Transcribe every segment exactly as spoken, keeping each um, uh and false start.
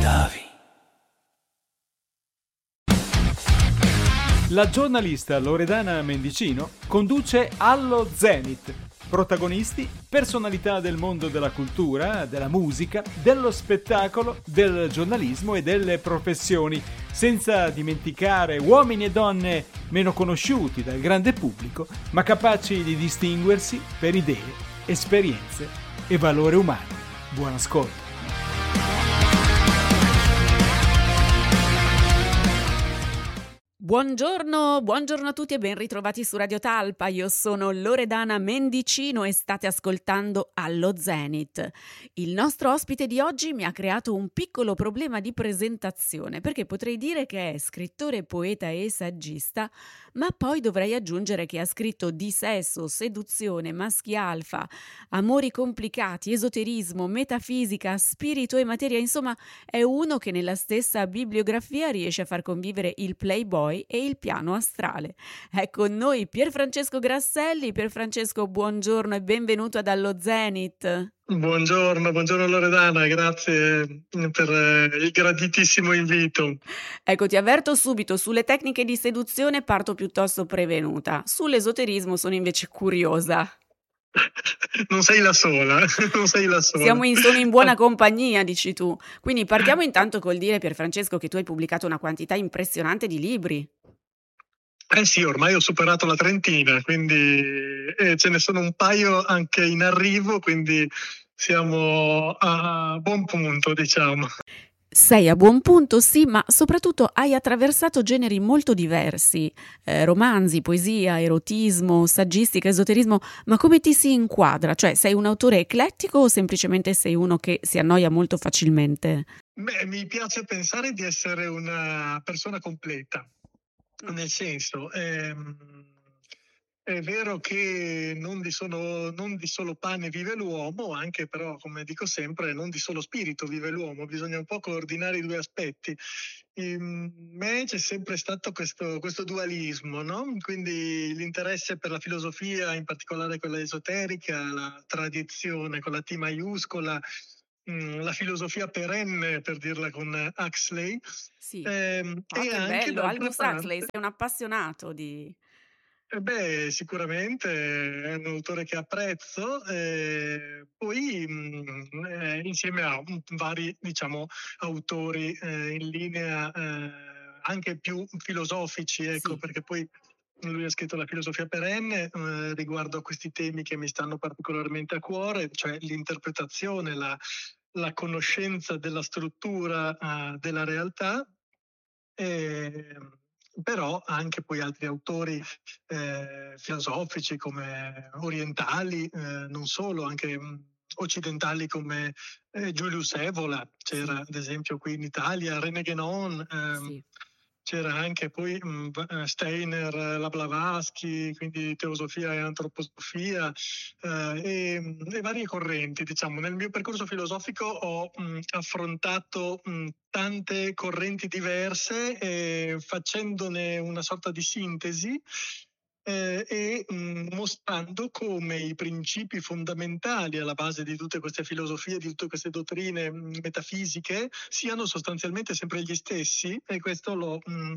chiavi. La giornalista Loredana Mendicino conduce Allo Zenit. Protagonisti, personalità del mondo della cultura, della musica, dello spettacolo, del giornalismo e delle professioni, senza dimenticare uomini e donne meno conosciuti dal grande pubblico, ma capaci di distinguersi per idee, esperienze e valori umani. Buon ascolto. Buongiorno, buongiorno a tutti e ben ritrovati su Radio Talpa. Io sono Loredana Mendicino e state ascoltando Allo Zenit. Il nostro ospite di oggi mi ha creato un piccolo problema di presentazione, perché potrei dire che è scrittore, poeta e saggista, ma poi dovrei aggiungere che ha scritto di sesso, seduzione, maschi alfa, amori complicati, esoterismo, metafisica, spirito e materia. Insomma, è uno che nella stessa bibliografia riesce a far convivere il Playboy e il piano astrale. È con noi Pierfrancesco Grasselli. Pierfrancesco, buongiorno e benvenuto ad Allo Zenit. Buongiorno, buongiorno Loredana, grazie per eh, il graditissimo invito. Ecco, ti avverto subito, sulle tecniche di seduzione parto piuttosto prevenuta, sull'esoterismo sono invece curiosa. Non sei la sola, non sei la sola. Siamo in, sono in buona compagnia, dici tu. Quindi partiamo intanto col dire, Pierfrancesco, che tu hai pubblicato una quantità impressionante di libri. Eh sì, ormai ho superato la trentina, quindi eh, ce ne sono un paio anche in arrivo, quindi siamo a buon punto, diciamo. Sei a buon punto, sì, ma soprattutto hai attraversato generi molto diversi, eh, romanzi, poesia, erotismo, saggistica, esoterismo, ma come ti si inquadra? Cioè, sei un autore eclettico o semplicemente sei uno che si annoia molto facilmente? Beh, mi piace pensare di essere una persona completa, nel senso... Ehm... È vero che non di, solo, non di solo pane vive l'uomo, anche però, come dico sempre, non di solo spirito vive l'uomo, bisogna un po' coordinare i due aspetti. In me c'è sempre stato questo, questo dualismo, no? Quindi l'interesse per la filosofia, in particolare quella esoterica, la tradizione con la T maiuscola, mh, la filosofia perenne, per dirla con Huxley. Sì, ehm, oh, e che anche bello, d'altra Aldous parte... Huxley, sei un appassionato di... Eh beh, sicuramente è un autore che apprezzo, eh, poi mh, eh, insieme a um, vari, diciamo, autori eh, in linea eh, anche più filosofici, ecco, Sì. perché poi lui ha scritto La filosofia perenne eh, riguardo a questi temi che mi stanno particolarmente a cuore, cioè l'interpretazione, la, la conoscenza della struttura eh, della realtà. Eh, però anche poi altri autori eh, filosofici come orientali, eh, non solo, anche mh, occidentali come eh, Julius Evola, c'era Sì. ad esempio qui in Italia, René Guénon, ehm, Sì. c'era anche poi mh, Steiner, la Blavatsky, quindi teosofia e antroposofia eh, e, e varie correnti. Diciamo, nel mio percorso filosofico ho mh, affrontato mh, tante correnti diverse, eh, facendone una sorta di sintesi eh, e mh, mostrando come i principi fondamentali alla base di tutte queste filosofie, di tutte queste dottrine mh, metafisiche, siano sostanzialmente sempre gli stessi, e questo l'ho, mh,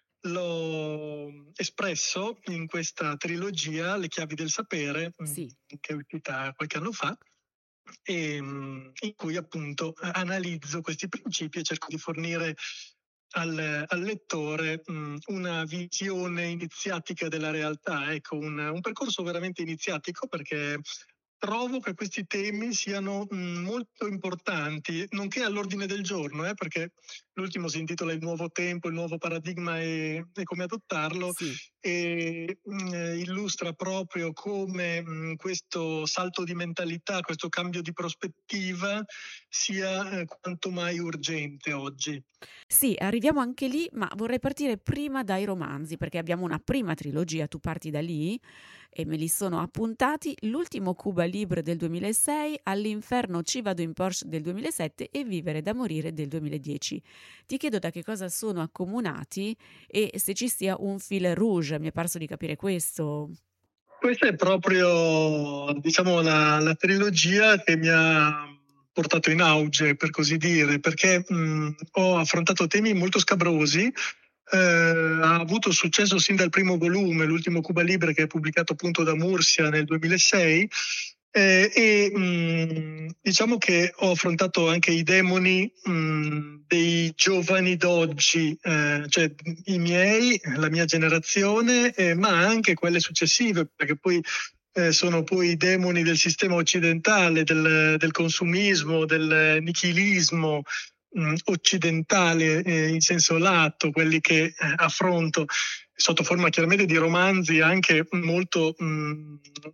l'ho espresso in questa trilogia, Le chiavi del sapere, mh, Sì. che è uscita qualche anno fa, e, mh, in cui appunto analizzo questi principi e cerco di fornire al, al lettore mh, una visione iniziatica della realtà, ecco, un, un percorso veramente iniziatico, perché trovo che questi temi siano mh, molto importanti, nonché all'ordine del giorno, eh, perché l'ultimo si intitola Il nuovo tempo, il nuovo paradigma e, e come adottarlo, Sì. e mh, illustra proprio come mh, questo salto di mentalità, questo cambio di prospettiva sia eh, quanto mai urgente oggi. Sì, arriviamo anche lì, ma vorrei partire prima dai romanzi, perché abbiamo una prima trilogia, tu parti da lì e me li sono appuntati. L'ultimo Cuba Libre del duemilasei, All'inferno ci vado in Porsche del duemilasette e Vivere da morire del duemiladieci. Ti chiedo da che cosa sono accomunati e se ci sia un fil rouge, mi è parso di capire questo. Questa è proprio, diciamo, la, la trilogia che mi ha portato in auge, per così dire, perché mh, ho affrontato temi molto scabrosi. Eh, ha avuto successo sin dal primo volume, l'ultimo Cuba Libre, che è pubblicato appunto da Mursia nel duemilasei. Eh, e mh, diciamo che ho affrontato anche i demoni mh, dei giovani d'oggi, eh, cioè i miei, la mia generazione, eh, ma anche quelle successive, perché poi eh, sono poi i demoni del sistema occidentale, del, del consumismo, del nichilismo mh, occidentale eh, in senso lato, quelli che eh, affronto sotto forma chiaramente di romanzi anche molto mh,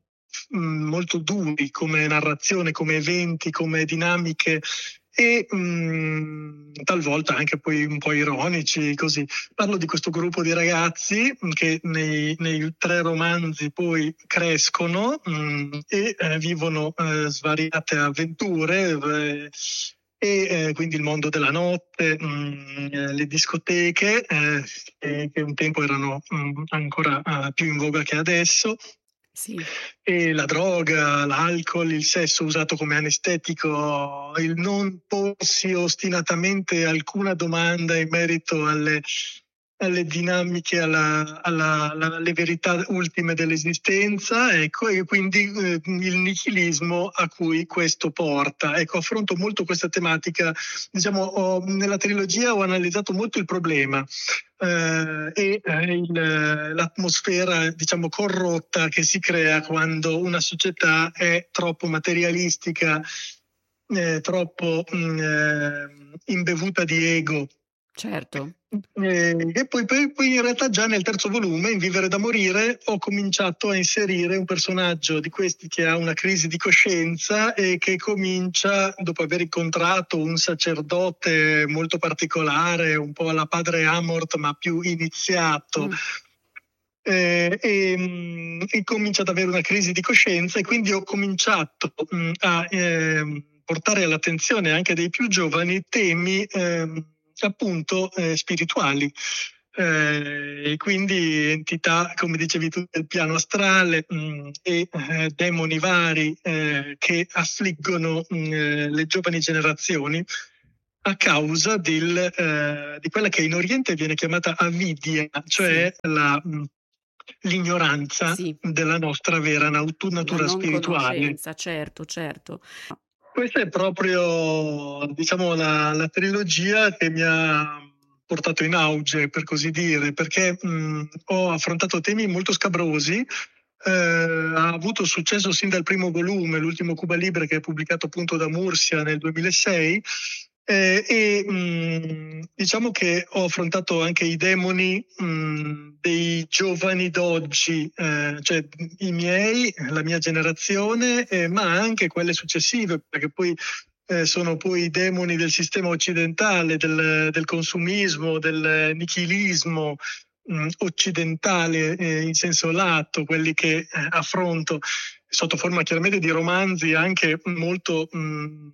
molto duri come narrazione, come eventi, come dinamiche e mh, talvolta anche poi un po' ironici, così. Parlo di questo gruppo di ragazzi che nei, nei tre romanzi poi crescono mh, e eh, vivono eh, svariate avventure eh, e eh, quindi il mondo della notte, mh, le discoteche eh, che, che un tempo erano mh, ancora uh, più in voga che adesso. Sì. E la droga, l'alcol, il sesso usato come anestetico, il non porsi ostinatamente alcuna domanda in merito alle, alle dinamiche, alla, alla, alla, alle verità ultime dell'esistenza, ecco, e quindi eh, il nichilismo a cui questo porta. Ecco, affronto molto questa tematica, diciamo, ho, nella trilogia ho analizzato molto il problema. Uh, e uh, il, l'atmosfera diciamo corrotta che si crea quando una società è troppo materialistica, eh, troppo mh, imbevuta di ego. Certo. Eh, e poi, poi, poi in realtà già nel terzo volume, in Vivere da morire, ho cominciato a inserire un personaggio di questi che ha una crisi di coscienza e che comincia, dopo aver incontrato un sacerdote molto particolare, un po' alla padre Amort ma più iniziato, mm. eh, e, e comincia ad avere una crisi di coscienza, e quindi ho cominciato mh, a eh, portare all'attenzione anche dei più giovani temi eh, appunto eh, spirituali, eh, e quindi entità, come dicevi tu, del piano astrale mh, e eh, demoni vari eh, che affliggono mh, le giovani generazioni a causa del, eh, di quella che in Oriente viene chiamata avidya, cioè sì. la, mh, l'ignoranza sì. della nostra vera natura la non spirituale. Conoscenza, certo, certo. Questa è proprio, diciamo, la, la trilogia che mi ha portato in auge, per così dire, perché mh, ho affrontato temi molto scabrosi. Eh, ha avuto successo sin dal primo volume, l'ultimo Cuba Libre, che è pubblicato appunto da Mursia nel duemilasei. Eh, e mh, diciamo che ho affrontato anche i demoni mh, dei giovani d'oggi, eh, cioè i miei, la mia generazione, eh, ma anche quelle successive, perché poi eh, sono poi i demoni del sistema occidentale, del, del consumismo, del nichilismo mh, occidentale eh, in senso lato, quelli che eh, affronto sotto forma chiaramente di romanzi anche molto mh,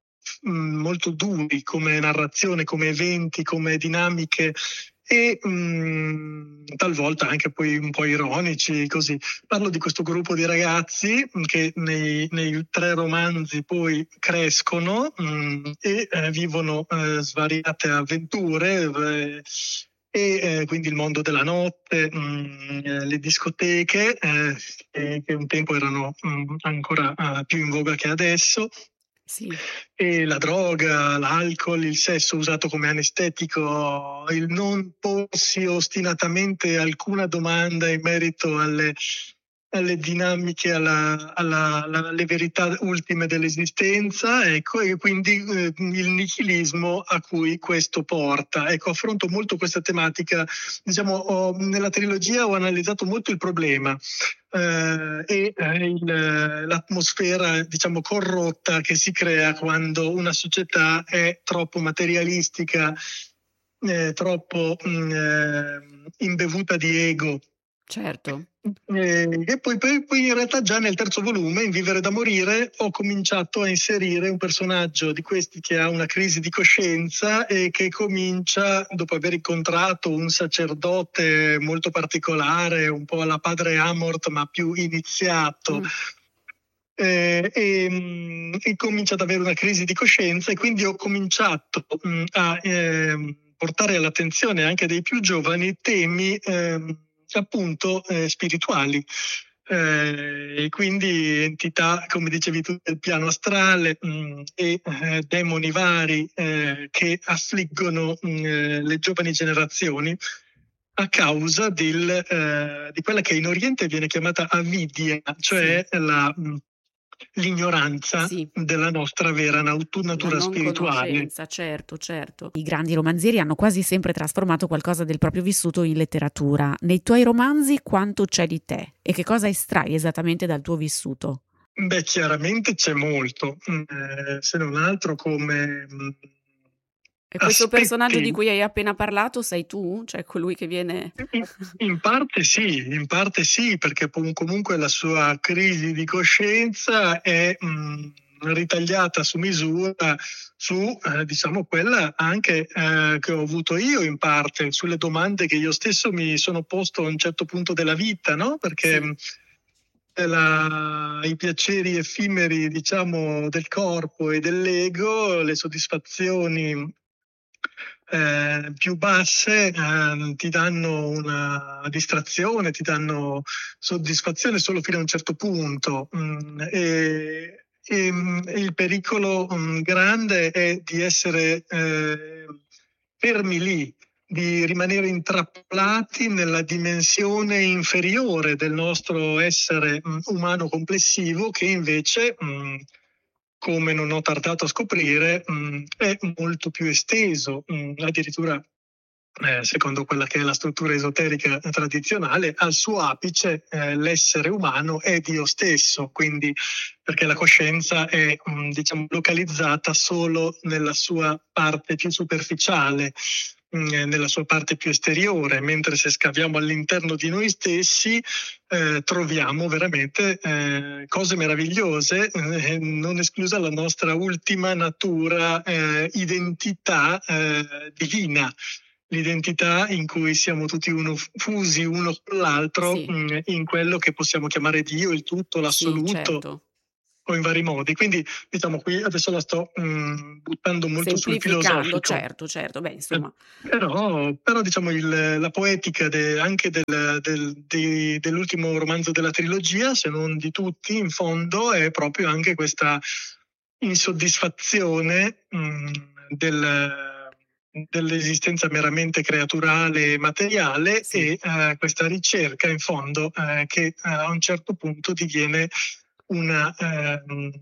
molto duri come narrazione, come eventi, come dinamiche e mh, talvolta anche poi un po' ironici, così. Parlo di questo gruppo di ragazzi che nei, nei tre romanzi poi crescono mh, e eh, vivono eh, svariate avventure eh, e eh, quindi il mondo della notte, mh, le discoteche eh, che un tempo erano mh, ancora uh, più in voga che adesso. Sì. E la droga, l'alcol, il sesso usato come anestetico, il non porsi ostinatamente alcuna domanda in merito alle, alle dinamiche, alla, alla, alla, alle verità ultime dell'esistenza, ecco, e quindi eh, il nichilismo a cui questo porta. Ecco, affronto molto questa tematica, diciamo, ho, nella trilogia ho analizzato molto il problema. Uh, e uh, il, l'atmosfera diciamo corrotta che si crea quando una società è troppo materialistica, eh, troppo mh, eh, imbevuta di ego. Certo. Eh, e poi, poi, poi in realtà già nel terzo volume, in Vivere da morire, ho cominciato a inserire un personaggio di questi che ha una crisi di coscienza e che comincia, dopo aver incontrato un sacerdote molto particolare, un po' alla padre Amort ma più iniziato, mm. eh, e, mh, e comincio ad avere una crisi di coscienza, e quindi ho cominciato mh, a eh, portare all'attenzione anche dei più giovani temi eh, appunto eh, spirituali. Eh, e quindi entità, come dicevi tu, del piano astrale mh, e eh, demoni vari eh, che affliggono mh, le giovani generazioni a causa del, eh, di quella che in Oriente viene chiamata avidya, cioè Sì. la, mh, l'ignoranza Sì. della nostra vera nat- La natura non spirituale. conoscenza, certo, certo. I grandi romanzieri hanno quasi sempre trasformato qualcosa del proprio vissuto in letteratura. Nei tuoi romanzi quanto c'è di te e che cosa estrai esattamente dal tuo vissuto? Beh, chiaramente c'è molto, eh, se non altro come mh, E questo personaggio di aspetti. cui hai appena parlato sei tu? Cioè colui che viene... In in parte sì, in parte sì, perché pom- comunque la sua crisi di coscienza è mh, ritagliata su misura su, eh, diciamo, quella anche eh, che ho avuto io in parte, sulle domande che io stesso mi sono posto a un certo punto della vita, no? Perché Sì. mh, la- i piaceri effimeri, diciamo, del corpo e dell'ego, le soddisfazioni eh, più basse eh, ti danno una distrazione, ti danno soddisfazione solo fino a un certo punto. Mm, e, e, mm, il pericolo mm, grande è di essere eh, fermi lì, di rimanere intrappolati nella dimensione inferiore del nostro essere mh, umano complessivo, che invece, mh, come non ho tardato a scoprire, mh, è molto più esteso, mh, addirittura eh, secondo quella che è la struttura esoterica tradizionale, al suo apice eh, l'essere umano è Dio stesso, quindi perché la coscienza è mh, diciamo localizzata solo nella sua parte più superficiale, mh, nella sua parte più esteriore, mentre se scaviamo all'interno di noi stessi eh, troviamo veramente eh, cose meravigliose, eh, non esclusa la nostra ultima natura, eh, identità eh, divina. L'identità in cui siamo tutti uno, fusi uno con l'altro Sì. mh, in quello che possiamo chiamare Dio, il tutto, Sì, l'assoluto, certo. o in vari modi. Quindi diciamo qui adesso la sto mh, buttando molto sul Semplificando, filosofico. certo, certo. Beh, Eh, insomma, Però, però diciamo il- la poetica de- anche del- del- di- dell'ultimo romanzo della trilogia, se non di tutti, in fondo è proprio anche questa insoddisfazione mh, del- dell'esistenza meramente creaturale e materiale, sì. e eh, questa ricerca in fondo eh, che eh, a un certo punto diviene una, ehm,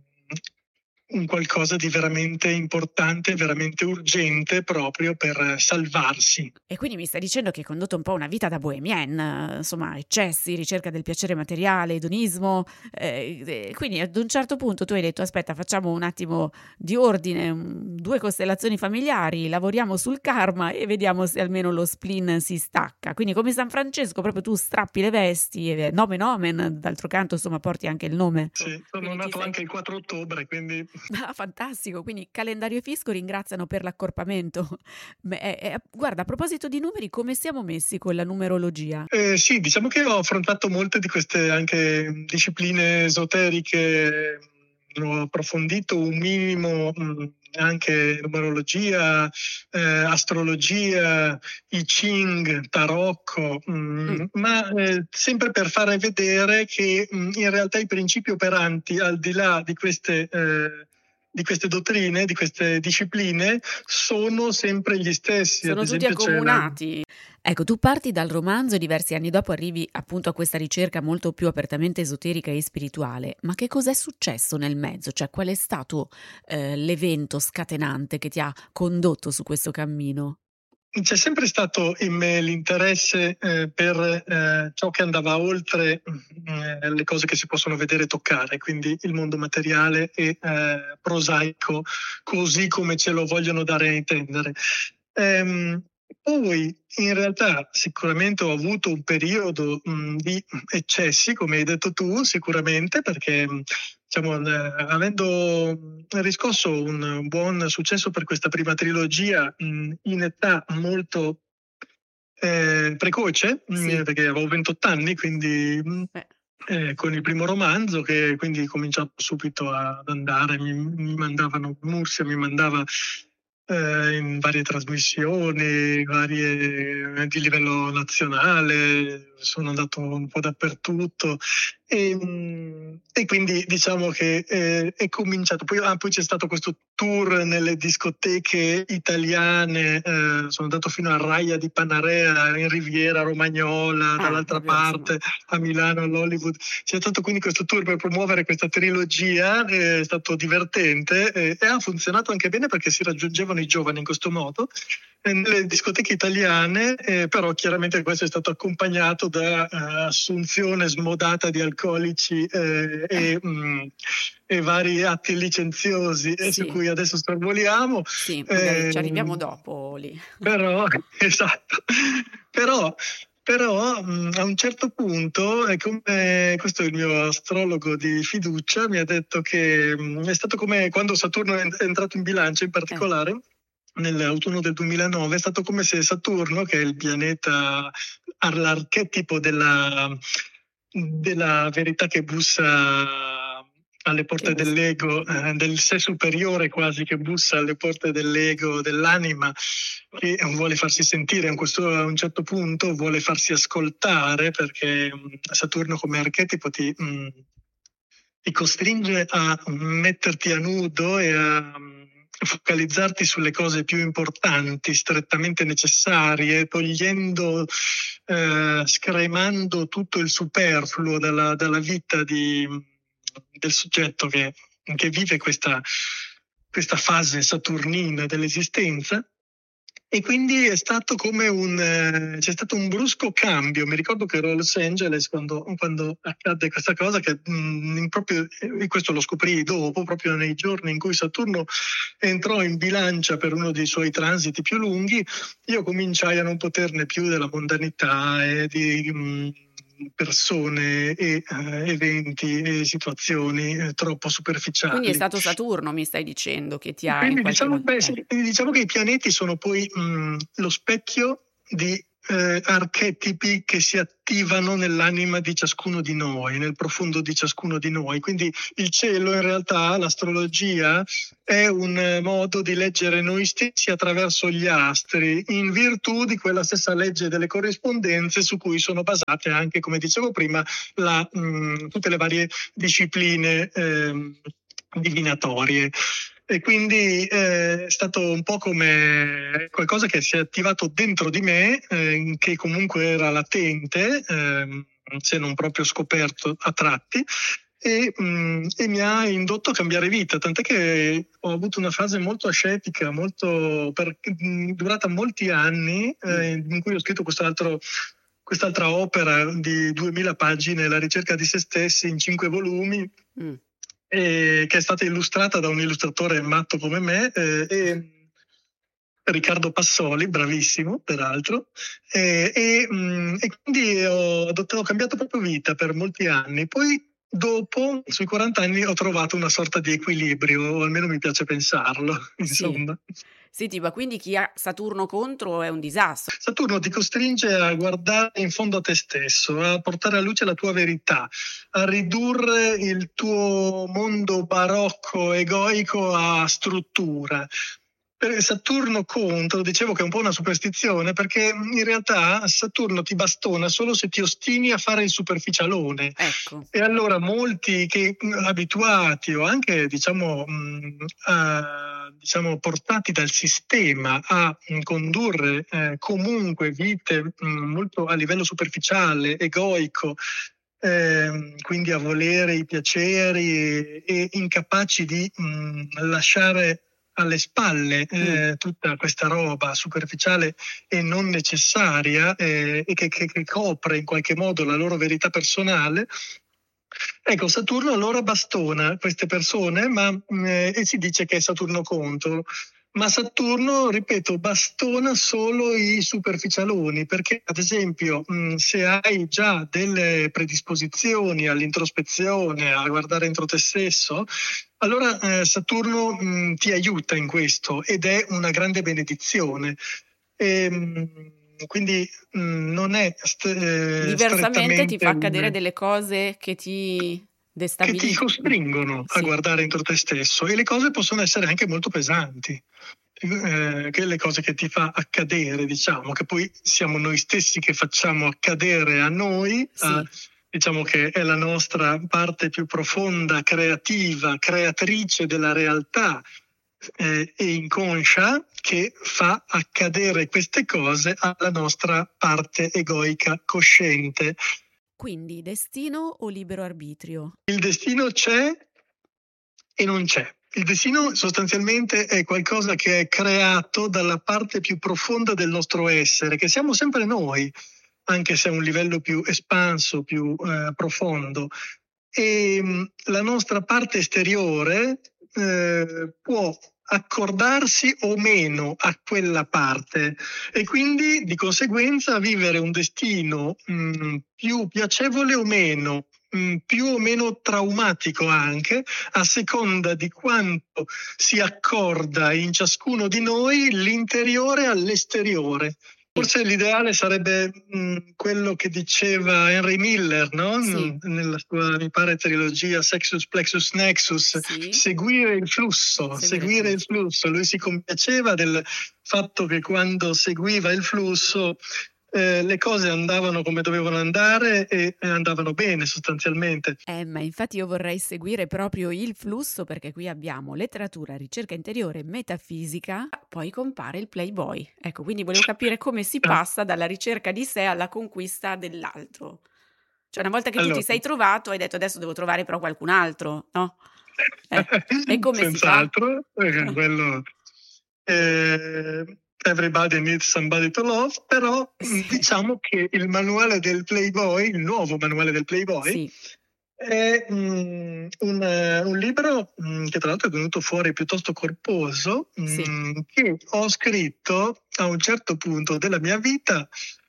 un qualcosa di veramente importante, veramente urgente proprio per salvarsi. E quindi mi stai dicendo che hai condotto un po' una vita da bohemienne, eh, insomma, eccessi, ricerca del piacere materiale, edonismo, eh, eh, quindi ad un certo punto tu hai detto aspetta, facciamo un attimo di ordine, un- due costellazioni familiari, lavoriamo sul karma e vediamo se almeno lo spleen si stacca. Quindi come San Francesco proprio tu strappi le vesti, e nomen omen, d'altro canto insomma porti anche il nome. Sì, sono Quindi ti nato sei... anche il quattro ottobre, quindi Ah, fantastico, quindi calendario e fisco ringraziano per l'accorpamento. Beh, eh, eh, guarda, a proposito di numeri, come siamo messi con la numerologia? Eh, sì, diciamo che ho affrontato molte di queste anche discipline esoteriche, mh, ho approfondito un minimo mh, anche numerologia, eh, astrologia, I Ching, tarocco, mh, Mm. ma eh, sempre per fare vedere che mh, in realtà i principi operanti, al di là di queste, eh, di queste dottrine, di queste discipline, sono sempre gli stessi. Ad Sono tutti esempio c'è la... accomunati. Ecco, tu parti dal romanzo e diversi anni dopo arrivi appunto a questa ricerca molto più apertamente esoterica e spirituale. Ma che cos'è successo nel mezzo? Cioè, qual è stato eh, l'evento scatenante che ti ha condotto su questo cammino? C'è sempre stato in me l'interesse eh, per eh, ciò che andava oltre eh, le cose che si possono vedere e toccare, quindi il mondo materiale e eh, prosaico, così come ce lo vogliono dare a intendere. Ehm, poi in realtà sicuramente ho avuto un periodo mh, di eccessi, come hai detto tu, sicuramente, perché mh, diciamo, eh, avendo riscosso un buon successo per questa prima trilogia mh, in età molto eh, precoce, mh, Sì. perché avevo ventotto anni, quindi mh, Beh, eh, con il primo romanzo, che quindi ho cominciato subito ad andare, mi, mi mandavano, Mursia mi mandava eh, in varie trasmissioni, varie di livello nazionale, sono andato un po' dappertutto e, mh, e quindi diciamo che eh, è cominciato. Poi, ah, poi c'è stato questo tour nelle discoteche italiane, eh, sono andato fino a Raia di Panarea, in Riviera Romagnola, Ah, dall'altra proprio, insomma. parte a Milano, all'Hollywood. C'è stato quindi questo tour per promuovere questa trilogia, è stato divertente e, e ha funzionato anche bene perché si raggiungevano i giovani in questo modo eh, nelle discoteche italiane, eh, però chiaramente questo è stato accompagnato da uh, assunzione smodata di alcolici eh, e, mh, e vari atti licenziosi eh, Sì. su cui adesso sorvoliamo. Sì, magari Eh, ci arriviamo dopo lì. Però, esatto, però Però mh, a un certo punto, è come, questo è il mio astrologo di fiducia, mi ha detto che mh, è stato come quando Saturno è entrato in bilancia in particolare, eh. nell'autunno del duemilanove, è stato come se Saturno, che è il pianeta, all'archetipo della, della verità che bussa alle porte Che dell'ego, eh, del sé superiore quasi, che bussa alle porte dell'ego, dell'anima, che vuole farsi sentire a, questo, a un certo punto, vuole farsi ascoltare, perché Saturno come archetipo ti, mh, ti costringe a metterti a nudo e a focalizzarti sulle cose più importanti, strettamente necessarie, togliendo, eh, scremando tutto il superfluo dalla, dalla vita di, del soggetto che, che vive questa, questa fase saturnina dell'esistenza. E quindi è stato come un eh, c'è stato un brusco cambio. Mi ricordo che ero a Los Angeles quando, quando accadde questa cosa, che mh, proprio, e questo lo scoprì dopo, proprio nei giorni in cui Saturno entrò in bilancia per uno dei suoi transiti più lunghi. Io cominciai a non poterne più della mondanità e di mh, persone e uh, eventi e situazioni eh, troppo superficiali. Quindi è stato Saturno, mi stai dicendo, che ti ha Quindi in qualche diciamo, modo... beh, eh. sì, diciamo che i pianeti sono poi mh, lo specchio di eh, archetipi che si attivano nell'anima di ciascuno di noi, nel profondo di ciascuno di noi. Quindi il cielo, in realtà, l'astrologia, è un modo di leggere noi stessi attraverso gli astri, in virtù di quella stessa legge delle corrispondenze su cui sono basate anche, come dicevo prima, la, mh, tutte le varie discipline eh, divinatorie. E quindi eh, è stato un po' come qualcosa che si è attivato dentro di me, eh, che comunque era latente, eh, se non proprio scoperto a tratti, e, mh, e mi ha indotto a cambiare vita, tant'è che ho avuto una fase molto ascetica, molto per, mh, durata molti anni, eh, in cui ho scritto quest'altro quest'altra opera di duemila pagine, La ricerca di se stessi, in cinque volumi, mm. E che è stata illustrata da un illustratore matto come me, eh, e Riccardo Passoli, bravissimo peraltro, e, e, mh, e quindi ho, ho cambiato proprio vita per molti anni. Poi dopo, sui quaranta anni, ho trovato una sorta di equilibrio, o almeno mi piace pensarlo, insomma. Sì. Senti, ma quindi chi ha Saturno contro è un disastro? Saturno ti costringe a guardare in fondo a te stesso, a portare a luce la tua verità, a ridurre il tuo mondo barocco, egoico a struttura. Per Saturno contro, dicevo che è un po' una superstizione, perché in realtà Saturno ti bastona solo se ti ostini a fare il superficialone. Ecco. E allora molti che abituati o anche diciamo, mh, a, diciamo portati dal sistema a mh, condurre eh, comunque vite mh, molto a livello superficiale, egoico, eh, quindi a volere i piaceri e, e incapaci di mh, lasciare alle spalle eh, tutta questa roba superficiale e non necessaria eh, e che, che, che copre in qualche modo la loro verità personale. Ecco, Saturno allora bastona queste persone, ma eh, e si dice che è Saturno contro. Ma Saturno, ripeto, bastona solo i superficialoni, perché ad esempio mh, se hai già delle predisposizioni all'introspezione, a guardare dentro te stesso, allora eh, Saturno mh, ti aiuta in questo ed è una grande benedizione. E, mh, quindi mh, non è st- eh, Diversamente ti strettamente fa accadere un- delle cose che ti che ti destabilizzano. costringono a Sì, guardare entro te stesso, e le cose possono essere anche molto pesanti. Eh, che le cose che ti fa accadere, diciamo, che poi siamo noi stessi che facciamo accadere a noi, eh, sì. diciamo che è la nostra parte più profonda, creativa, creatrice della realtà eh, e inconscia, che fa accadere queste cose alla nostra parte egoica cosciente. Quindi destino o libero arbitrio? Il destino c'è e non c'è. Il destino sostanzialmente è qualcosa che è creato dalla parte più profonda del nostro essere, che siamo sempre noi, anche se a un livello più espanso, più eh, profondo. E mh, la nostra parte esteriore eh, può accordarsi o meno a quella parte, e quindi di conseguenza vivere un destino mh, più piacevole o meno, mh, più o meno traumatico anche, a seconda di quanto si accorda in ciascuno di noi l'interiore all'esteriore. Forse l'ideale sarebbe mh, quello che diceva Henry Miller, no? Sì. Nella sua, mi pare, trilogia Sexus, Plexus, Nexus, Sì. seguire il flusso, Seguire seguire il il flusso. Lui si compiaceva del fatto che quando seguiva il flusso eh, le cose andavano come dovevano andare e, e andavano bene sostanzialmente. Eh, ma infatti io vorrei seguire proprio il flusso, perché qui abbiamo letteratura, ricerca interiore, metafisica, poi compare il Playboy. Ecco, quindi volevo capire come si passa dalla ricerca di sé alla conquista dell'altro. Cioè, una volta che tu Allora, ti sei trovato, hai detto adesso devo trovare però qualcun altro, no? Eh, e come si fa? Senz'altro, eh, quello eh, everybody needs somebody to love, però Sì. diciamo che il manuale del Playboy, il nuovo manuale del Playboy, Sì. è mm, un, eh, un libro mm, che tra l'altro è venuto fuori piuttosto corposo, mm, Sì. che ho scritto a un certo punto della mia vita,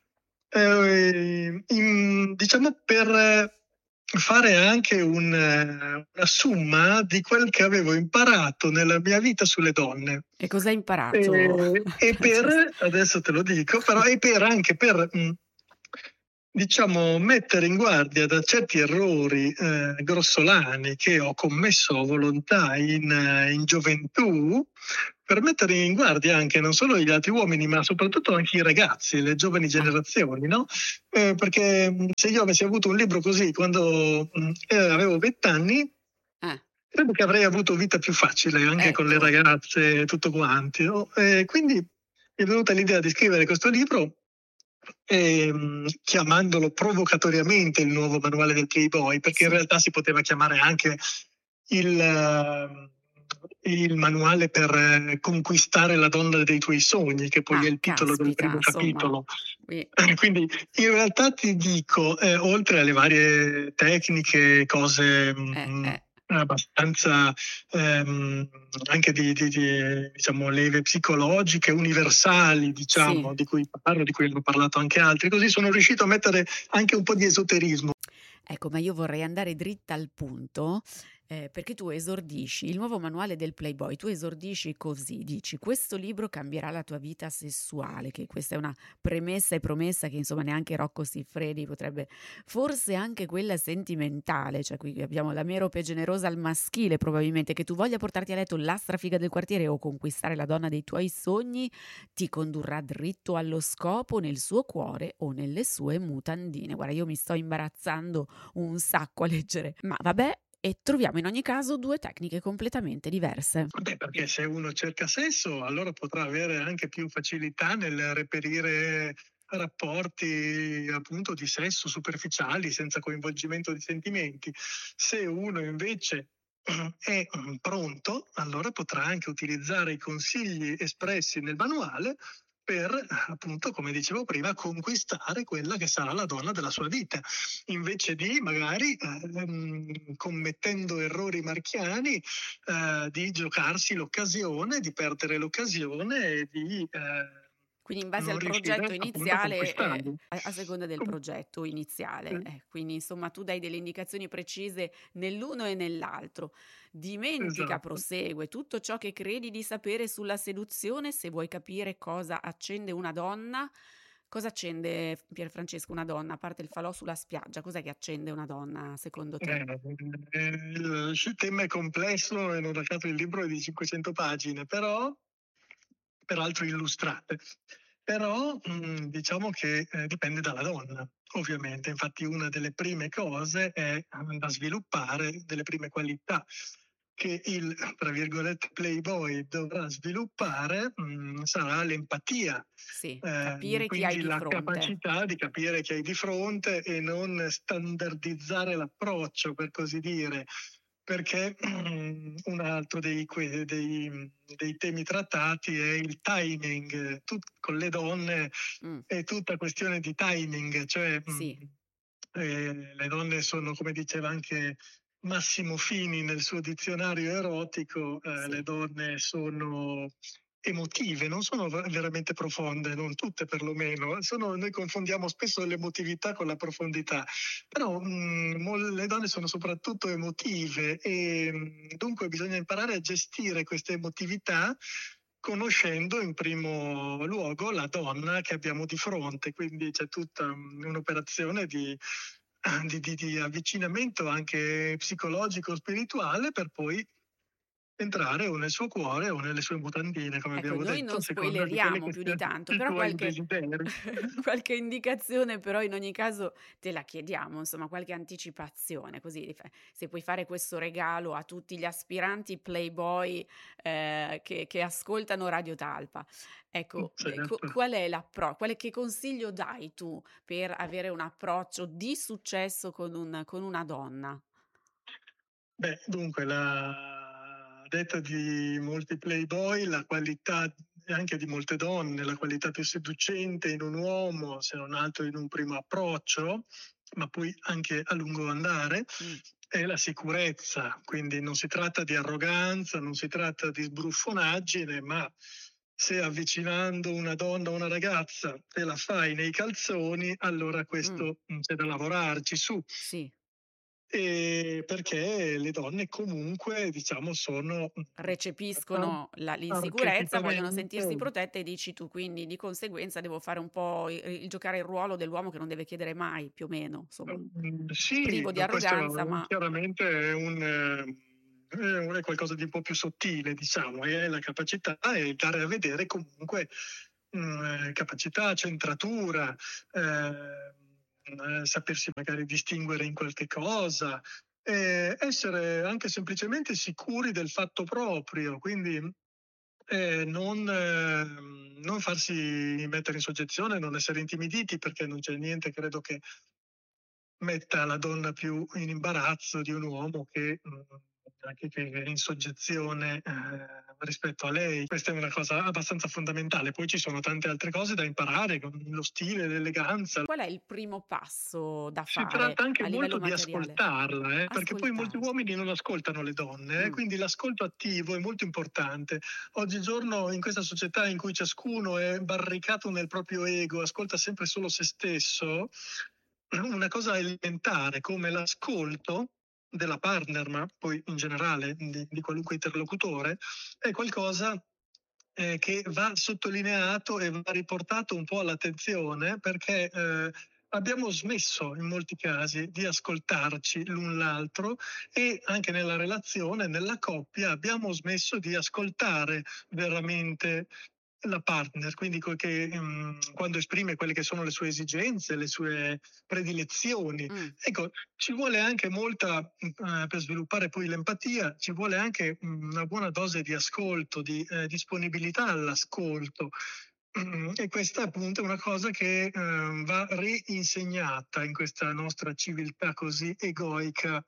eh, in- diciamo per fare anche un, eh, una somma di quel che avevo imparato nella mia vita sulle donne. E cosa hai imparato? E, e per, adesso te lo dico, però e per anche per, mh, diciamo, mettere in guardia da certi errori eh, grossolani che ho commesso a volontà in, eh, in gioventù, per mettere in guardia anche non solo gli altri uomini, ma soprattutto anche i ragazzi, le giovani generazioni, no? Eh, perché mh, se io avessi avuto un libro così quando mh, eh, avevo vent'anni, Eh, credo che avrei avuto vita più facile anche con le ecco. ragazze e tutto quanti, no? E quindi mi è venuta l'idea di scrivere questo libro, ehm, chiamandolo provocatoriamente il nuovo manuale del Playboy, perché in Sì. realtà si poteva chiamare anche il, eh, il manuale per eh, conquistare la donna dei tuoi sogni, che poi Ah, è il titolo del caspita, primo insomma. capitolo. Qui- Quindi in realtà ti dico, eh, oltre alle varie tecniche, cose mh, Eh, eh. abbastanza ehm, anche di, di- di, diciamo, leve psicologiche universali, diciamo, Sì. di cui parlo, di cui hanno parlato anche altri, così sono riuscito a mettere anche un po' di esoterismo. Ecco, ma io vorrei andare dritta al punto, eh, perché tu esordisci il nuovo manuale del Playboy, tu esordisci così, dici questo libro cambierà la tua vita sessuale, che questa è una premessa e promessa che insomma neanche Rocco Siffredi potrebbe, forse anche quella sentimentale, cioè qui abbiamo la merope generosa al maschile probabilmente, che tu voglia portarti a letto la strafiga del quartiere o conquistare la donna dei tuoi sogni, ti condurrà dritto allo scopo nel suo cuore o nelle sue mutandine. Guarda, io mi sto imbarazzando un sacco a leggere, ma vabbè, e troviamo in ogni caso due tecniche completamente diverse. Beh, perché se uno cerca sesso, allora potrà avere anche più facilità nel reperire rapporti appunto di sesso superficiali senza coinvolgimento di sentimenti. Se uno invece è pronto, allora potrà anche utilizzare i consigli espressi nel manuale per, appunto, come dicevo prima, conquistare quella che sarà la donna della sua vita, invece di magari ehm, commettendo errori marchiani eh, di giocarsi l'occasione, di perdere l'occasione e di eh, Quindi in base non al riuscire progetto appunto a iniziale, eh, conquistarli. a, a seconda del Com- progetto iniziale, eh, eh, quindi insomma tu dai delle indicazioni precise nell'uno e nell'altro. Dimentica, esatto. prosegue, tutto ciò che credi di sapere sulla seduzione, se vuoi capire cosa accende una donna, Cosa accende, Pierfrancesco, una donna? A parte il falò sulla spiaggia, cos'è che accende una donna secondo te? Eh, il, il tema è complesso e non a caso il libro è di cinquecento pagine, però peraltro illustrate. Però mh, diciamo che eh, dipende dalla donna, ovviamente. Infatti una delle prime cose è eh, da sviluppare, delle prime qualità che il, tra virgolette, playboy dovrà sviluppare mh, sarà l'empatia. Sì, Eh, capire chi hai quindi di la fronte. capacità di capire chi hai di fronte e non standardizzare l'approccio, per così dire, perché un altro dei, dei, dei temi trattati è il timing. Tut, con le donne Mm, è tutta questione di timing, cioè sì, eh, le donne sono, come diceva anche Massimo Fini nel suo dizionario erotico, eh, sì. le donne sono emotive, non sono veramente profonde, non tutte perlomeno. Sono, noi confondiamo spesso l'emotività con la profondità, però mh, le donne sono soprattutto emotive e mh, dunque bisogna imparare a gestire questa emotività conoscendo in primo luogo la donna che abbiamo di fronte, quindi c'è tutta mh, un'operazione di di, di, di avvicinamento anche psicologico, spirituale, per poi entrare o nel suo cuore o nelle sue mutandine, come Ecco, abbiamo noi detto, non a seconda di quelli spoileriamo che più di siano tanto, i però tuoi qualche, desideri. qualche indicazione però in ogni caso te la chiediamo, insomma, qualche anticipazione, così fa- se puoi fare questo regalo a tutti gli aspiranti playboy eh, che, che ascoltano Radio Talpa. Ecco, eh, co- Certo. qual è l'approccio, quale, che consiglio dai tu per avere un approccio di successo con, un- con una donna? Beh, dunque, la a detta di molti playboy, la qualità e anche di molte donne, la qualità più seducente in un uomo, se non altro in un primo approccio, ma poi anche a lungo andare, Mm, è la sicurezza. Quindi non si tratta di arroganza, non si tratta di sbruffonaggine, ma se avvicinando una donna o una ragazza te la fai nei calzoni, allora mm, questo mm, c'è da lavorarci su. sì. E perché le donne comunque, diciamo, sono Recepiscono la l'insicurezza, vogliono sentirsi archetipamente. protette e dici tu, quindi di conseguenza devo fare un po' il il giocare il ruolo dell'uomo che non deve chiedere mai, più o meno, insomma, Mm, sì, privo di ma questo arroganza, è ma chiaramente è un, eh, è un- è qualcosa di un po' più sottile, diciamo, è la capacità e dare a vedere comunque mm, eh, capacità, centratura, eh, eh, sapersi magari distinguere in qualche cosa, eh, essere anche semplicemente sicuri del fatto proprio, quindi eh, non, eh, non farsi mettere in soggezione, non essere intimiditi, perché non c'è niente, credo, che metta la donna più in imbarazzo di un uomo che, mh, anche che è in soggezione eh, rispetto a lei. Questa è una cosa abbastanza fondamentale. Poi ci sono tante altre cose da imparare, con lo stile, l'eleganza. qual è il primo passo da Si fare tratta anche a livello molto di materiale? ascoltarla, eh, perché poi molti Ascoltare. uomini non ascoltano le donne, eh, Mh, quindi l'ascolto attivo è molto importante. Oggigiorno, in questa società in cui ciascuno è barricato nel proprio ego, ascolta sempre solo se stesso, una cosa elementare come l'ascolto della partner, ma poi in generale di, di qualunque interlocutore, è qualcosa eh, che va sottolineato e va riportato un po' all'attenzione, perché eh, abbiamo smesso in molti casi di ascoltarci l'un l'altro e anche nella relazione, nella coppia, abbiamo smesso di ascoltare veramente la partner, quindi che, um, quando esprime quelle che sono le sue esigenze, le sue predilezioni. mh. Ecco, ci vuole anche molta, uh, per sviluppare poi l'empatia, ci vuole anche um, una buona dose di ascolto, di eh, disponibilità all'ascolto. Mm, E questa appunto è una cosa che eh, va reinsegnata in questa nostra civiltà così egoica.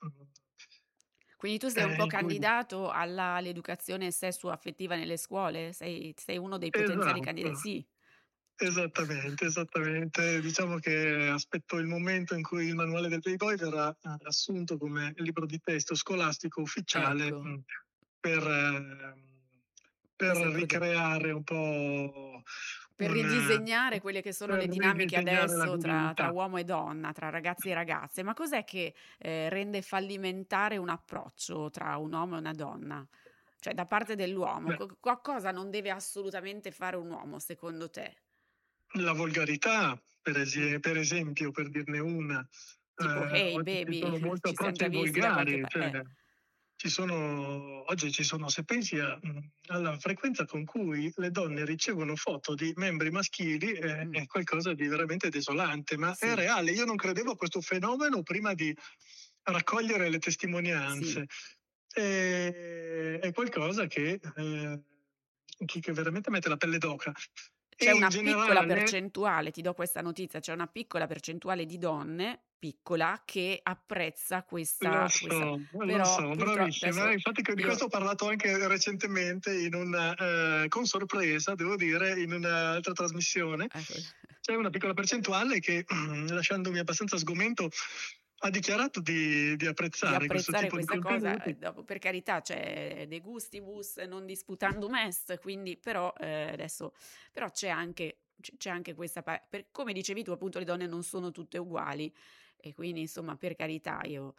Quindi tu sei un eh, po' in cui... candidato alla all'educazione sessuo-affettiva nelle scuole? Sei sei uno dei potenziali candida Esatto, sì. esattamente, esattamente. Diciamo che aspetto il momento in cui il manuale del Playboy verrà eh, assunto come libro di testo scolastico ufficiale Ecco, mh, per, eh, per questo è il prode ricreare un po' per un... eh, ridisegnare quelle che sono per le dinamiche ridisegnare la adesso tra tra virilità. uomo e donna, tra ragazzi e ragazze. Ma cos'è che, ehm, rende fallimentare un approccio tra un uomo e una donna? Cioè da parte dell'uomo, Beh, co co cosa non deve assolutamente fare un uomo secondo te? la volgarità, per, es- per esempio, per dirne una. Tipo Eh, Hey oggi ci Baby, sono molti ci siamo già approcci visti da qualche volgari, parte. cioè Eh. ci sono, oggi ci sono, se pensi a, alla frequenza con cui le donne ricevono foto di membri maschili, eh, Mm. è qualcosa di veramente desolante, ma Sì. è reale. Io non credevo a questo fenomeno prima di raccogliere le testimonianze. Sì. E- è qualcosa che, eh, che, che veramente mette la pelle d'oca. C'è E in una piccola generale, percentuale, ti do questa notizia, c'è una piccola percentuale di donne, piccola, che apprezza lo questa, questa so, lo però so, purtroppo bravissima. adesso Infatti che di questo io... ho parlato anche recentemente in una, eh, con sorpresa, devo dire, in un'altra trasmissione. Ecco. C'è una piccola percentuale che, lasciandomi abbastanza sgomento, ha dichiarato di, di di apprezzare questo apprezzare tipo di questa cosa, eh, contenuti. dopo, per carità, c'è de gustibus non disputandum est, quindi però eh, adesso però c'è anche, c- c'è anche questa pa- per, come dicevi tu, appunto, le donne non sono tutte uguali e quindi insomma, per carità, io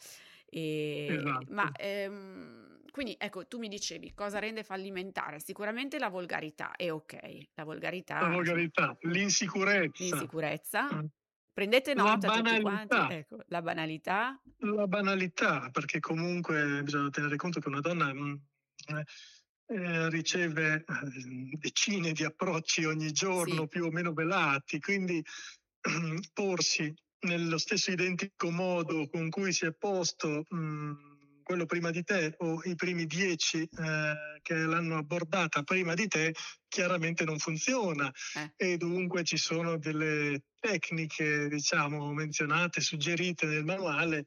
e- ma Esatto. ehm, quindi ecco, tu mi dicevi cosa rende fallimentare? Sicuramente la volgarità, è ok, la La volgarità, insomma, volgarità, mm, l'insicurezza, l'insicurezza. mm, Prendete la nota tutti quanti, banalità. ecco, la banalità. La banalità, perché comunque bisogna tenere conto che una donna mh, eh, eh, riceve eh, decine di approcci ogni giorno, Sì, più o meno velati, quindi porsi nello stesso identico modo con cui si è posto mh, quello prima di te o i primi dieci eh, che l'hanno abbordata prima di te, chiaramente non funziona. eh. E dunque ci sono delle tecniche, diciamo, menzionate, suggerite nel manuale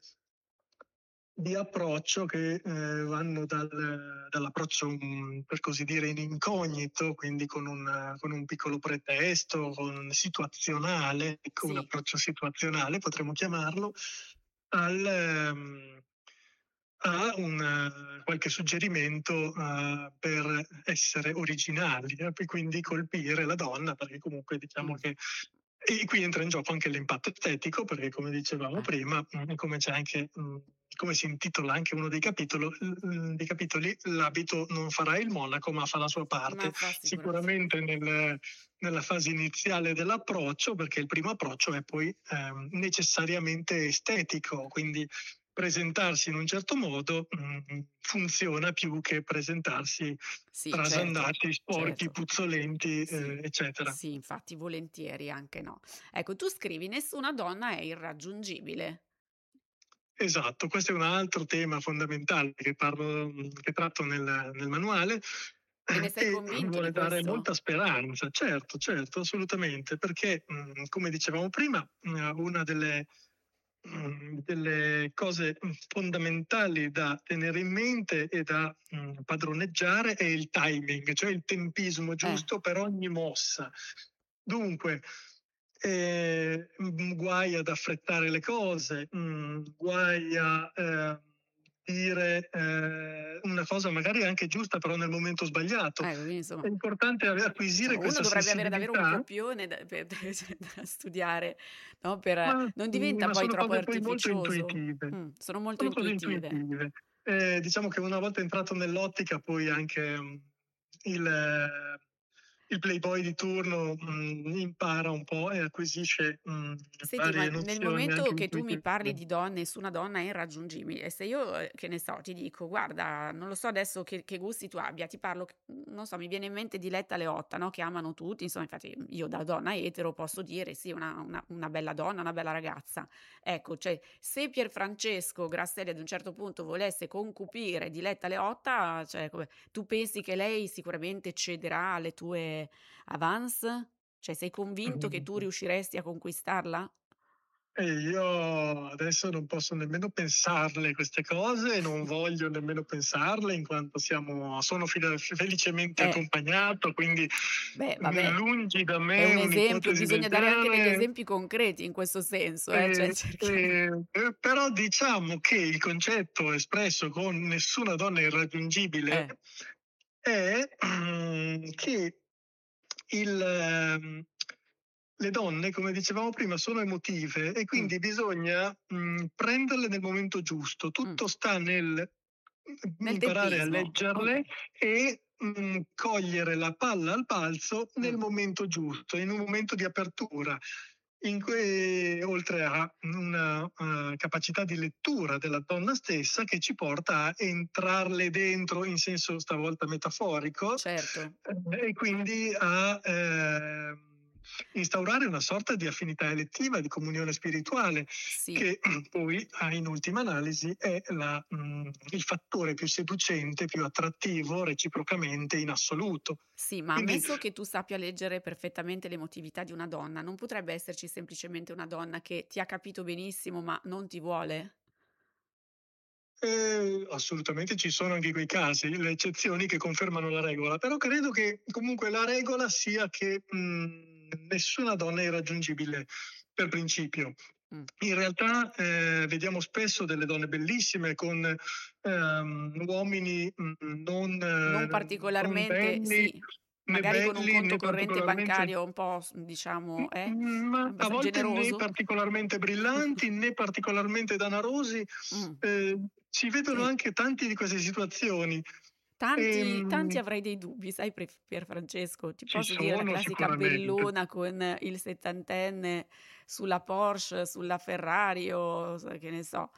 di approccio che eh, vanno dal, dall'approccio, mh, per così dire, in incognito, quindi con un, con un piccolo pretesto, con situazionale, ecco, un Sì, approccio situazionale potremmo chiamarlo, al, ehm, a un, eh, qualche suggerimento eh, per essere originali, eh, e quindi colpire la donna, perché comunque diciamo mm, che e qui entra in gioco anche l'impatto estetico, perché come dicevamo eh, prima, mh, come c'è anche, mh, come si intitola anche uno dei, capitolo, l- dei capitoli, l'abito non farà il monaco, ma fa la sua ma parte. fa sicuramente. Sicuramente nel- nella fase iniziale dell'approccio, perché il primo approccio è poi ehm, necessariamente estetico, quindi presentarsi in un certo modo mh, funziona più che presentarsi Sì, certo, trasandati, sporchi, certo. puzzolenti, Sì, eh, eccetera. sì, infatti, volentieri anche no. Ecco, tu scrivi, nessuna donna è irraggiungibile. Esatto, questo è un altro tema fondamentale che, parlo, che tratto nel, nel manuale E ne eh, sei e convinto di vuole dare questo? molta speranza. Certo, certo, assolutamente, perché mh, come dicevamo prima, mh, una delle, mh, delle cose fondamentali da tenere in mente e da mh, padroneggiare è il timing, cioè il tempismo Eh, giusto per ogni mossa. Dunque, eh, mh, guai ad affrettare le cose, mh, guai a eh, dire eh, una cosa magari anche giusta, però nel momento sbagliato. ecco, quindi È insomma, importante ave- acquisire insomma, uno questa dovrebbe avere davvero un sensibilità, copione da, per- cioè, da studiare, no? Per, ma, non sì, diventa ma poi sono troppo cose poi molto artificioso. intuitive. Mm, sono molto Sono cose intuitive. intuitive. Eh, diciamo che una volta entrato nell'ottica, poi anche mh, il, eh, il playboy di turno mh, impara un po' e acquisisce mh, Senti, ma varie nel nozioni momento anche che tu mi intuitive. parli di donne, nessuna donna è irraggiungibile, e se io, eh, che ne so, ti dico, guarda, non lo so adesso che, che gusti tu abbia, ti parlo, non so, mi viene in mente Diletta Leotta, no? Che amano tutti, insomma, infatti io da donna etero posso dire sì, una, una- una bella donna, una bella ragazza. Ecco, cioè, se Pierfrancesco Grasselli ad un certo punto volesse concupire Diletta Leotta, cioè, come- tu pensi che lei sicuramente cederà alle tue avance? Cioè, sei convinto che tu riusciresti a conquistarla? E io adesso non posso nemmeno pensarle queste cose, non voglio nemmeno pensarle in quanto siamo, sono fil- felicemente Eh, accompagnato, quindi beh, mm, vabbè, lungi da è me un esempio, un'ipotesi del bisogna dare anche degli genere. esempi concreti in questo senso, eh, cioè E- cerchiamo. e- eh, però diciamo che il concetto espresso con nessuna donna è irraggiungibile Eh, è mm, che il, ehm, le donne, come dicevamo prima, sono emotive e mm, quindi bisogna mh, prenderle nel momento giusto. mm. Tutto sta nel Nel imparare a tempismo, leggerle ok. e mh, cogliere la palla al balzo nel Mm. momento giusto, in un momento di apertura, in cui, oltre a una uh, capacità di lettura della donna stessa che ci porta a entrarle dentro in senso stavolta metaforico, Certo. eh, e quindi a eh, instaurare una sorta di affinità elettiva, di comunione spirituale, Sì. che poi in ultima analisi è la, mh, il fattore più seducente, più attrattivo reciprocamente in assoluto. Sì, ma Quindi ammesso che tu sappia leggere perfettamente l'emotività di una donna, non potrebbe esserci semplicemente una donna che ti ha capito benissimo ma non ti vuole? Eh, assolutamente ci sono anche quei casi, le eccezioni che confermano la regola, però credo che comunque la regola sia che mh, nessuna donna è irraggiungibile per principio. Mm. In realtà eh, vediamo spesso delle donne bellissime con ehm, uomini mh, non, Non eh, non particolarmente, belli, sì, né magari con un belli conto né corrente particolarmente bancario un po', s- diciamo, eh, Mm, ma a abbast- volte né generoso. particolarmente brillanti né particolarmente danarosi. Mm. Eh, si vedono Sì. anche tante di queste situazioni. Tanti, tanti Ehm, avrei dei dubbi, sai, Pre- Pierfrancesco, ti ci posso dire la sono classica sicuramente. bellona con il settantenne sulla Porsche, sulla Ferrari o so- che ne so.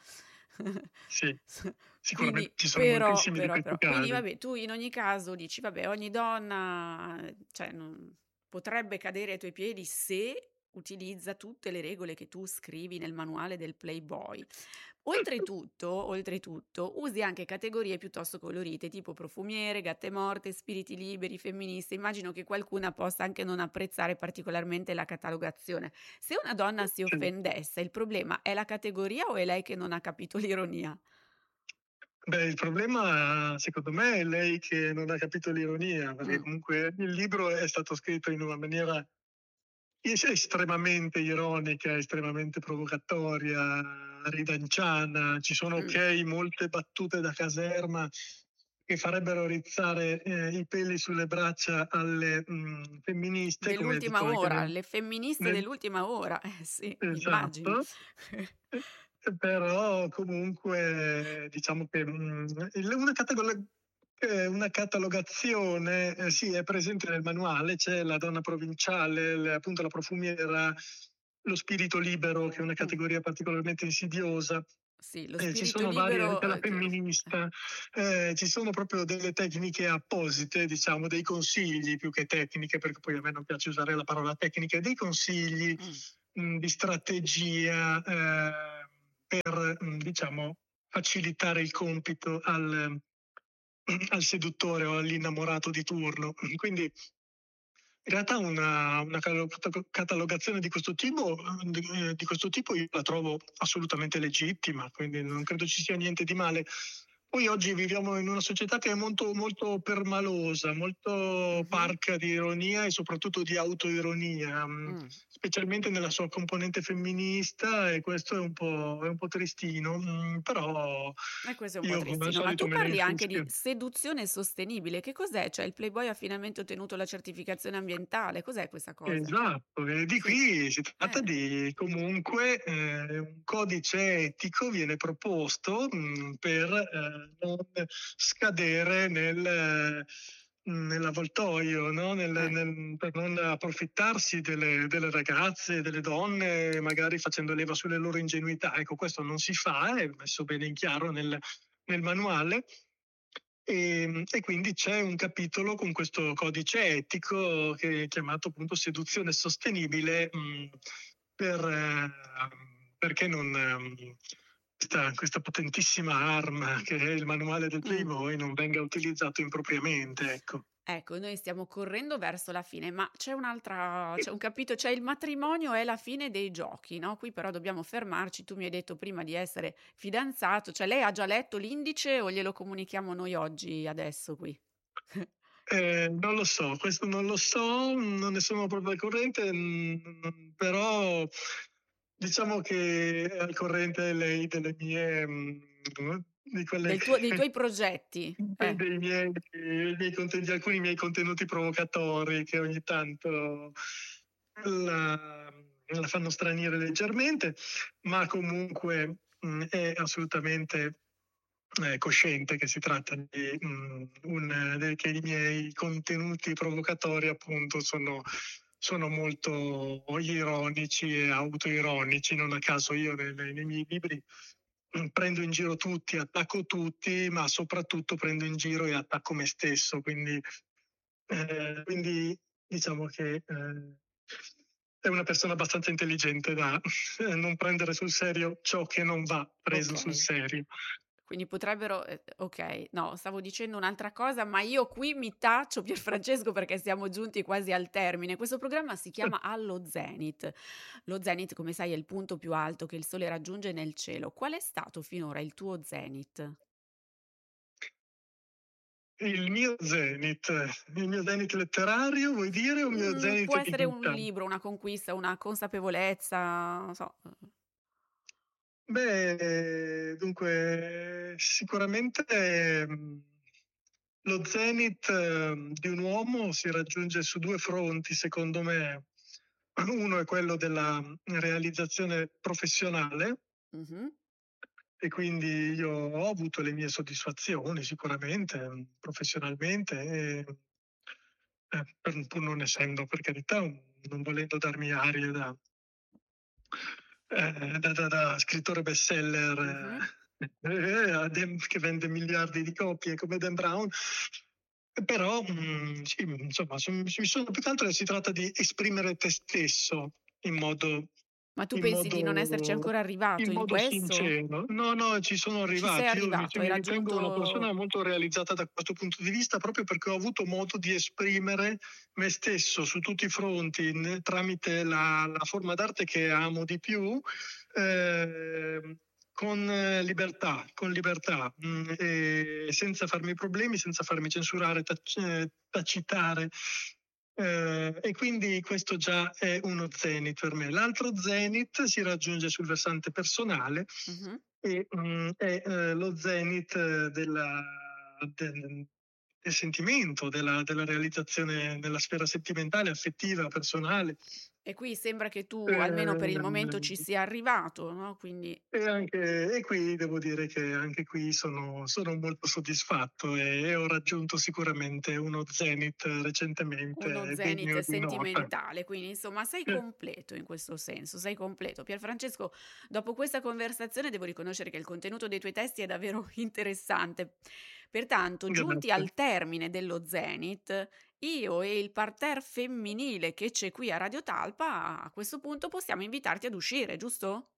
Sì, sicuramente Quindi, ci sono però, moltissimi di però, questi però, quindi casi. vabbè, tu in ogni caso dici, vabbè, ogni donna, eh, cioè, non- potrebbe cadere ai tuoi piedi se utilizza tutte le regole che tu scrivi nel manuale del Playboy. Oltretutto, oltretutto, usi anche categorie piuttosto colorite, tipo profumiere, gatte morte, spiriti liberi, femministe. Immagino che qualcuna possa anche non apprezzare particolarmente la catalogazione. Se una donna si Sì. offendesse, il problema è la categoria o è lei che non ha capito l'ironia? Beh, il problema secondo me è lei che non ha capito l'ironia, perché Mm. comunque il libro è stato scritto in una maniera es- estremamente ironica, estremamente provocatoria, ridanciana. Ci sono, Mm. ok, molte battute da caserma che farebbero rizzare eh, i peli sulle braccia alle mh, femministe, come hai Dell'ultima detto anche ora, nel, le femministe nel- dell'ultima ora, eh sì, immagino. esatto. Eh, Però comunque diciamo che mh, il- una, catalo- eh, una catalogazione eh, sì, è presente nel manuale, c'è la donna provinciale, le- appunto la profumiera, lo spirito libero, che è una Mm. categoria particolarmente insidiosa. Sì, lo Eh, ci spirito sono varie, libero, anche la eh, che- femminista, eh, ci sono proprio delle tecniche apposite, diciamo, dei consigli più che tecniche, perché poi a me non piace usare la parola tecniche, dei consigli Mm. mh, di strategia eh, per, mh, diciamo, facilitare il compito al, al seduttore o all'innamorato di turno. Quindi in realtà una, una catalogazione di questo tipo, eh, di questo tipo io la trovo assolutamente legittima, quindi non credo ci sia niente di male. Poi oggi viviamo in una società che è molto, molto permalosa, molto Mhm. parca di ironia e soprattutto di autoironia, mh, Mm. specialmente nella sua componente femminista, e questo è un po', è un po' tristino, mh, però E questo è un po' io come al tristino, ma solito tu me ne parli anche di infischio. seduzione sostenibile. Che cos'è? Cioè il Playboy ha finalmente ottenuto la certificazione ambientale. Cos'è questa cosa? Esatto, e di Sì. qui si tratta Eh. di comunque eh, un codice etico viene proposto mh, per eh, non scadere nel, eh, nell'avvoltoio, no? Nel- Eh. nel- per non approfittarsi delle, delle ragazze, delle donne, magari facendo leva sulle loro ingenuità. Ecco, questo non si fa, è messo bene in chiaro nel, nel manuale. E, e quindi c'è un capitolo con questo codice etico che è chiamato appunto seduzione sostenibile, mh, per, eh, perché non, ehm, questa, questa potentissima arma che è il manuale del Mm. Playboy non venga utilizzato impropriamente, ecco. Ecco, noi stiamo correndo verso la fine, ma c'è un'altra, c'è un capitolo, cioè il matrimonio è la fine dei giochi, no? Qui però dobbiamo fermarci. Tu mi hai detto prima di essere fidanzato, cioè lei ha già letto l'indice o glielo comunichiamo noi oggi, adesso qui? Eh, non lo so, questo non lo so, non ne sono proprio al corrente, mh, però diciamo che è al corrente lei delle mie, mh, di quelle Del tuo- dei che, tuoi progetti. dei Eh. dei miei, dei miei contenuti, di alcuni miei contenuti provocatori che ogni tanto la, la fanno stranire leggermente, ma comunque mh, è assolutamente eh, cosciente che si tratta di mh, un, de- che i miei contenuti provocatori appunto sono, sono molto ironici e autoironici. Non a caso io nei, nei- nei miei libri mh, prendo in giro tutti, attacco tutti, ma soprattutto prendo in giro e attacco me stesso. Quindi, eh, quindi diciamo che eh, è una persona abbastanza intelligente da non prendere sul serio ciò che non va preso sul Ok. serio. Quindi potrebbero, eh, ok, no, stavo dicendo un'altra cosa, ma io qui mi taccio, Pierfrancesco, perché siamo giunti quasi al termine. Questo programma si chiama Allo Zenit. Lo Zenit, come sai, è il punto più alto che il Sole raggiunge nel cielo. Qual è stato finora il tuo Zenit? Il mio zenith, il mio zenith letterario, vuoi dire, o il mio Mm, può zenith di essere un vita? libro, una conquista, una consapevolezza, non so. Beh, dunque, sicuramente ehm, lo zenith ehm, di un uomo si raggiunge su due fronti, secondo me. Uno è quello della realizzazione professionale, Mhm. e quindi io ho avuto le mie soddisfazioni sicuramente mh, professionalmente, e, eh, per- pur non essendo, per carità, un- non volendo darmi arie da, eh, da, da- da scrittore bestseller Mhm. eh, eh, a Dan- che vende miliardi di copie come Dan Brown. Però mh, sì, insomma, son- mi sono, più che altro si tratta di esprimere te stesso in modo Ma tu in pensi di non esserci modo, ancora arrivato in in modo questo? sincero. No, no, ci sono Ci sei arrivato. Io mi, arrivato, hai mi ritengo una raggiunto... persona molto realizzata da questo punto di vista, proprio perché ho avuto modo di esprimere me stesso su tutti i fronti ne- tramite la, la forma d'arte che amo di più. eh, con eh, libertà, con libertà, mh, e senza farmi problemi, senza farmi censurare, tac- eh, tacitare. Eh, e quindi questo già è uno zenith per me. L'altro zenith si raggiunge sul versante personale, Mhm. e mh, è eh, lo zenith eh, della, del, del sentimento, della, della realizzazione nella sfera sentimentale, affettiva, personale. E qui sembra che tu, almeno per il momento, ci Eh, sia arrivato, no? Quindi e, anche, e qui devo dire che anche qui sono, sono molto soddisfatto, e, e ho raggiunto sicuramente uno zenith uno recentemente zenith degno di nota. sentimentale, quindi insomma sei Eh, completo in questo senso, sei completo. Pierfrancesco, dopo questa conversazione devo riconoscere che il contenuto dei tuoi testi è davvero interessante. Pertanto, giunti Grazie. al termine dello zenith, io e il parterre femminile che c'è qui a Radio Talpa, a questo punto possiamo invitarti ad uscire, giusto?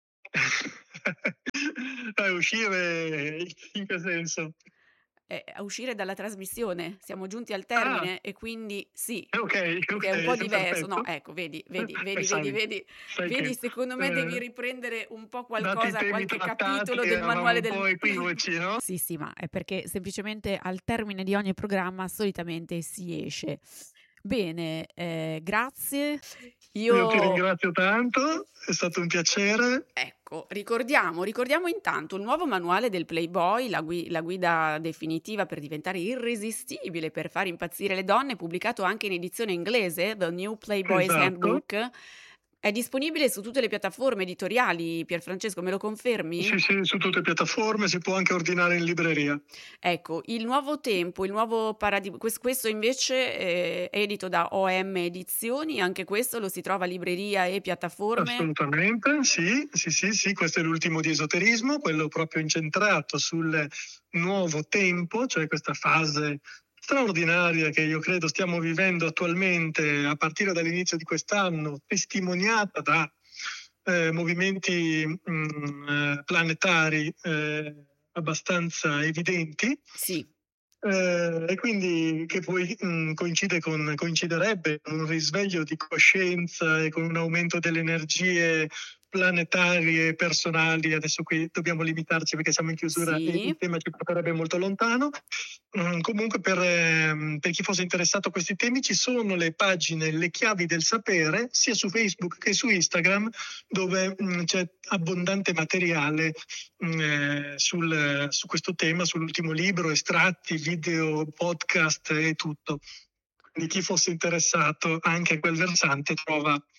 A uscire in che senso? Eh, a uscire dalla trasmissione. Siamo giunti al Ah, termine e quindi sì, ok, che è un po' ok, diverso. No, perfetto. ecco, vedi, vedi, Eh, vedi, vedi, sai, vedi, sai vedi, che secondo me devi eh, riprendere un po' dati i qualcosa, temi qualche trattati capitolo del eravamo manuale un po' del equivoci, no? Sì, sì, ma è perché semplicemente al termine di ogni programma solitamente si esce. Bene, eh, grazie. Io ti Io ringrazio tanto, è stato un piacere. Ecco, ricordiamo, ricordiamo intanto il nuovo manuale del Playboy, la, gui- la guida definitiva per diventare irresistibile, per far impazzire le donne, pubblicato anche in edizione inglese, The New Playboy's Esatto. Handbook. È disponibile su tutte le piattaforme editoriali, Pierfrancesco, me lo confermi? Sì, sì, su tutte le piattaforme, si può anche ordinare in libreria. Ecco, il nuovo tempo, il nuovo paradigma, quest- questo invece eh, è edito da O M Edizioni, anche questo lo si trova a libreria e piattaforme. Assolutamente, sì, sì, sì, sì, questo è l'ultimo di esoterismo, quello proprio incentrato sul nuovo tempo, cioè questa fase straordinaria che io credo stiamo vivendo attualmente a partire dall'inizio di quest'anno, testimoniata da eh, movimenti mh, eh, planetari eh, abbastanza evidenti. Sì. Eh, e quindi che poi mh, coincide con, coinciderebbe con un risveglio di coscienza e con un aumento delle energie planetarie e personali. Adesso qui dobbiamo limitarci perché siamo in chiusura e Sì, il tema ci porterebbe molto lontano. Mm, comunque per, ehm, per chi fosse interessato a questi temi ci sono le pagine Le Chiavi del Sapere sia su Facebook che su Instagram, dove mh, c'è abbondante materiale mh, eh, sul, su questo tema, sull'ultimo libro, estratti, video, podcast e tutto. Quindi chi fosse interessato anche a quel versante trova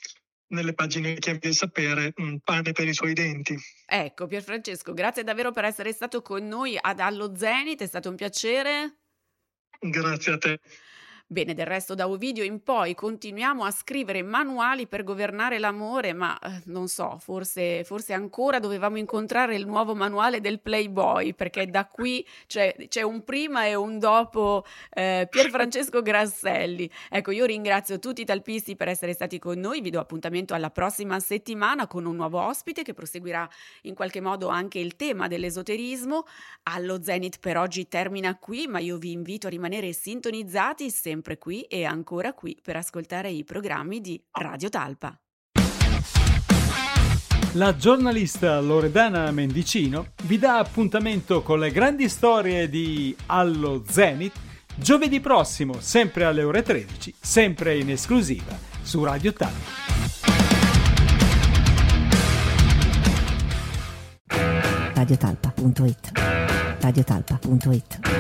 nelle pagine di Chiavi del Sapere, mh, pane per i suoi denti. Ecco, Pierfrancesco, grazie davvero per essere stato con noi ad Allo Zenit, è stato un piacere. Grazie a te. Bene, del resto da Ovidio in poi continuiamo a scrivere manuali per governare l'amore, ma eh, non so, forse, forse ancora dovevamo incontrare il nuovo manuale del Playboy, perché da qui c'è, c'è un prima e un dopo eh, Pierfrancesco Grasselli. Ecco, io ringrazio tutti i talpisti per essere stati con noi, vi do appuntamento alla prossima settimana con un nuovo ospite che proseguirà in qualche modo anche il tema dell'esoterismo. Allo Zenit per oggi termina qui, ma io vi invito a rimanere sintonizzati sempre qui e ancora qui per ascoltare i programmi di Radio Talpa. La giornalista Loredana Mendicino vi dà appuntamento con le grandi storie di Allo Zenit giovedì prossimo, sempre alle ore tredici, sempre in esclusiva su Radio Talpa. radiotalpa punto it radiotalpa punto it